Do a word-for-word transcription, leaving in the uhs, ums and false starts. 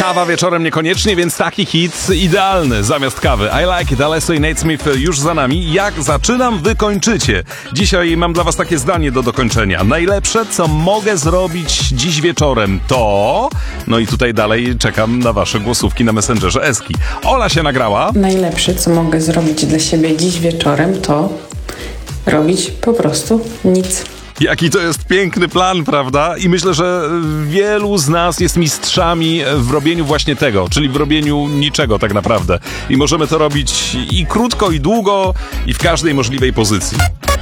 Kawa wieczorem niekoniecznie, więc taki hit idealny zamiast kawy. I Like It, Alesso i Nate Smith już za nami. Jak zaczynam, wy kończycie. Dzisiaj mam dla was takie zdanie do dokończenia. Najlepsze, co mogę zrobić dziś wieczorem, to... No i tutaj dalej czekam na wasze głosówki na Messengerze Eski. Ola się nagrała. Najlepsze, co mogę zrobić dla siebie dziś wieczorem, to robić po prostu nic. Jaki to jest piękny plan, prawda? I myślę, że wielu z nas jest mistrzami w robieniu właśnie tego, czyli w robieniu niczego tak naprawdę. I możemy to robić i krótko, i długo, i w każdej możliwej pozycji.